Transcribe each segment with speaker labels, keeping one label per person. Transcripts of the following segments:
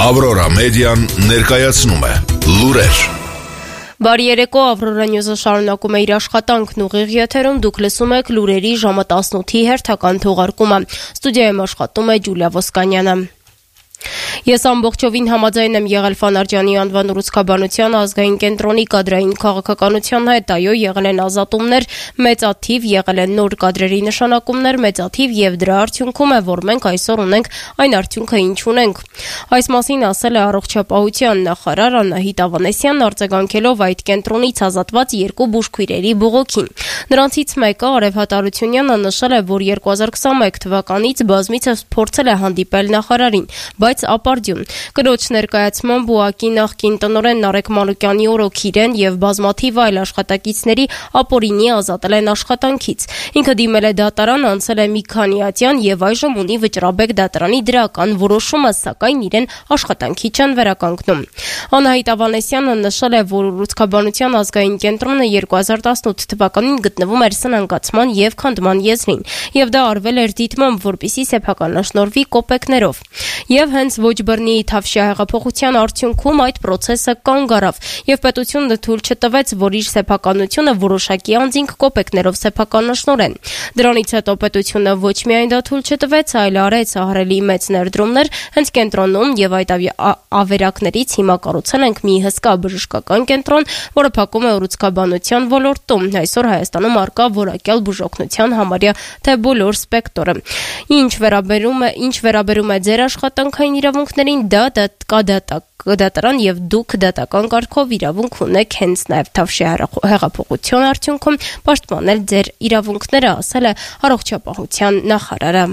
Speaker 1: Aurora Media-ն ներկայացնում է լուրեր։
Speaker 2: Բարի երեկո, Aurora News-ը շարունակում է իր աշխատանքն ուղիղ եթերում, դուք լսում եք լուրերի ժամը 18-ի հերթական թողարկումը։ Ստուդիայում աշխատում է Ջուլիա Ոսկանյանը։ Ես ամբողջովին համաձայն եմ եղել Ֆանարջյանի անվան ուռուցքաբանության ազգային կենտրոնի կադրային քաղաքականության հետ, այո, եղել են ազատումներ, մեծաթիվ եղել են նոր կադրերի նշանակումներ, մեծաթիվ եւ դրա արդյունքում է, որ մենք այսօր ունենք այն արդյունքը, ինչ ունենք։ Այս մասին ասել է առողջապահության նախարար Անահիտ Ավանեսյանն, արձագանքելով այդ կենտրոնից ազատված երկու բուժքույրերի բողոքին։ Նրանցից մեկը Արև Հատարությունյանը նշել է, որ 2021 թվականից բազմիցս փորձել է հանդիպել նախարարին, բայց ապարդյուն։ Կրոջ ներկայացմամբ ՈՒԱԿ-ի նախկին տնօրեն Նարեկ Մանուկյանի օրոք իրեն եւ բազմաթիվ այլ աշխատակիցների ապօրինի ազատել են աշխատանքից։ Ինքը դիմել է դատարան, անցել է մի քանի ատյան եւ այժմ ունի Վճռաբեկ դատարանի դրական որոշումը, սակայն իրեն աշխատանքի չեն վերականգնում։ Անահիտ Ավանեսյանը նշել է, որ ուռուցքաբանության ազգային կենտրոնը 2018 թվականին գտնվում էր սնանկացման եւ քանդման եզրին, եւ դա արվել էր դիտմամբ, որպիսի սեփականաշնորհվի կոպեկներով։ Եվ հենց ոչ բռնի Թավշյա հեղափոխության արդյունքում այդ process-ը կանգ առավ եւ պետությունը թույլ չտվեց, որ իր սեփականությունը որոշակի անձինք կոպեկներով սեփականաշնորհեն։ Դրանից հետո պետությունը ոչ միայն դա թույլ չտվեց, այլ արեց ահռելի մեծ ներդրումներ հենց կենտրոնում եւ այդ ավերակներից հիմա կառուցել ենք մի հսկա բժշկական կենտրոն, որը փակում է ուռուցքաբանության ոլորտում։ Այսօր Հայաստանում արկա որակյալ բուժօգնության համարյա թե բոլոր սպեկտրը։ Ինչ վերաբերում է ձեր աշխատանքային իրավունքներին, դա կա դատարան եւ դուք դատական կարգով իրավունք ունեք հենց նաեւ Թավշյա հեղափոխության արդյունքում պաշտպանել ձեր իրավունքները, ասել է առողջապահության նախարարը։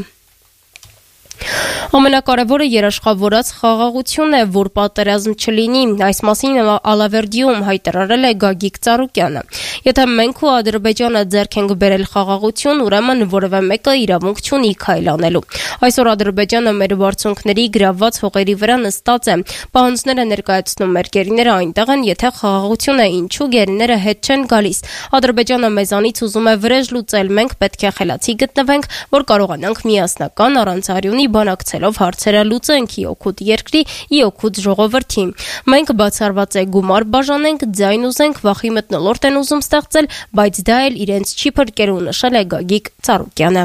Speaker 2: Ամենակարևորը երաշխավորած խաղաղությունն է, որ պատերազմ չլինի։ Այս մասին Ալավերդիում հայտարարել է Գագիկ Ծառուկյանը։ Եթե մենք ու Ադրբեջանը ձեռք ենք բերել խաղաղություն, ուրեմն որևէ մեկը իրավունք չունի քայլ անելու։ Այսօր Ադրբեջանը մեր բարձունքների գրավված հողերի վրա նստած է։ Պահանջները ներկայացնում մեր գերիները այնտեղ են, եթե խաղաղություն է, ինչու գերիները հետ չեն գալիս։ Ադրբեջանը մեզանից ուզում է վրեժ լուծել, մենք պետք է խելացի գտնվենք, որ կարողանանք միասնական առանց արյունի բանակցելով հարցերը լուծենք ի օգուտ երկրի, ի օգուտ ժողովրդի։ Մենք բացառված է գումար բաժանենք, ձայն ուզենք, վախի մթնոլորտ են ուզում ստեղծել, բայց դա էլ իրենց չի փրկելու, նշել է Գագիկ Ծառուկյանը։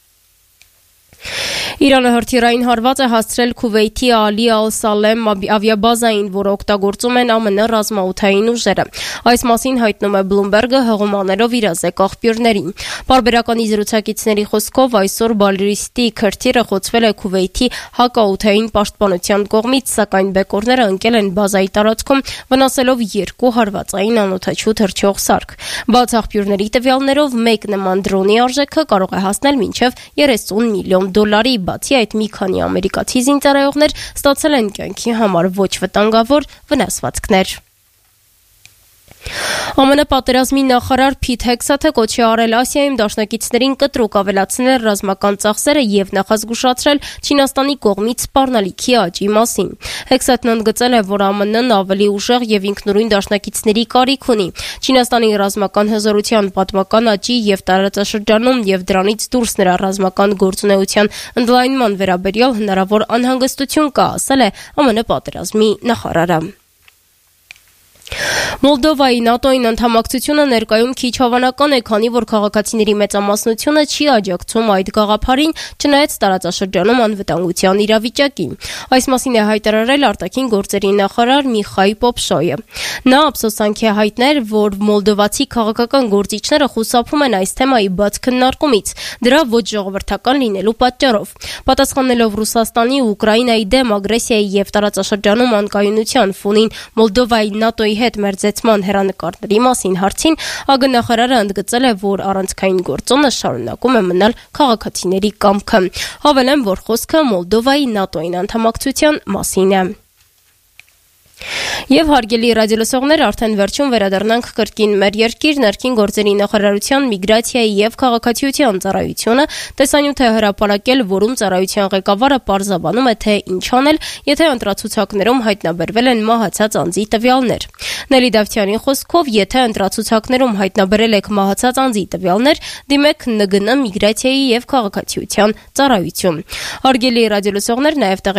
Speaker 2: Իրանը հրթիռային հարված է հասցրել Քուվեյթի Ալի Ալ-Սալեմ ավիաբազային, որը օգտագործում են ԱՄՆ ռազմաօդային ուժերը։ Այս մասին հայտնում է Bloomberg-ը հղումաներով իրազեկ աղբյուրներին։ Պարբերականի զրուցակիցների խոսքով այսօր բալիստիկ հրթիռը խոցվել է Քուվեյթի հակաօդային պաշտպանության կողմից, սակայն բեկորները ընկել են բազայի տարածքում, վնասելով 2 հարվածային անօդաչու թռչող սարք։ Բաց աղբյուրների տվյալներով մեկ նման դրոնի արժեքը կարող է հասնել մինչև $30 միլիոն։ Բացի այդ մի քանի ամերիկացի զինծառայողներ ստացել են կյանքի համար ոչ վտանգավոր վնասվածքներ։ ԱՄՆ պատերազմի նախարար Փիթ Հեքսաթը կոչի արել Ասիայում դաշնակիցներին կտրուկ ավելացնել ռազմական ծախսերը եւ նախազգուշացրել Չինաստանի կողմից սպառնալիքի աճի մասին։ Հեքսաթն ընդգծել է, որ ԱՄՆ-ն ավելի ուժեղ եւ ինքնուրույն դաշնակիցների կարիք ունի։ Չինաստանի ռազմական հզորության պատմական աճի եւ տարածաշրջանում եւ դրանից դուրս նրա ռազմական գործունեության ընդլայնման վերաբերյալ հնարավոր անհանգստություն կա, ասել է ԱՄՆ պատերազմի նախարարը։ Մոլդովայի ՆԱՏՕ-ին անդամակցությունը ներկայում քիչ հավանական է, քանի որ քաղաքացիների մեծամասնությունը չի աջակցում այդ գաղափարին, չնայած տարածաշրջանում անվտանգության իրավիճակին։ Այս մասին է հայտարարել արտաքին գործերի նախարար Միխայ Պոպշոյը։ Նա ափսոսանք է հայտնել, որ մոլդովացի քաղաքական գործիչները խուսափում են այս թեմայի բաց քննարկումից, դրա ոչ ժողովրդական լինելու պատճառով։ Պատասխանելով Ռուսաստանի ու Ուկրաինայի դեմ ագրեսիայի եւ տարածաշրջանում անկայունության ֆոնին Մոլդովայի ՆԱՏՕ-ի հետ մերձեցման հեռանկարների մասին հարցին ԱԳ նախարարը ընդգծել է, որ առանցքային գործոնը շարունակում է մնալ քաղաքացիների կամքը։ Հավելեմ, որ խոսքը Մոլդովայի ՆԱՏՕ-ին անդամակցության մասին է։ Եվ հարգելի ռադիոլսողներ, արդեն վերջում վերադառնանք կրկին մեր երկիր ներքին գործերի նախարարության միգրացիայի եւ քաղաքացիության ծառայությունը տեսանյութ է հրապարակել, որում ծառայության ղեկավարը պարզաբանում է, թե ինչ անել, եթե ընտրացուցակներում հայտնաբերվել են մահացած անձի տվյալներ։ Նելի Դավթյանի խոսքով, եթե ընտրացուցակներում հայտնաբերել եք մահացած անձի տվյալներ, դիմեք ՆԳՆ միգրացիայի եւ քաղաքացիության ծառայություն։ Հարգելի ռադիոլսողներ, նաեւ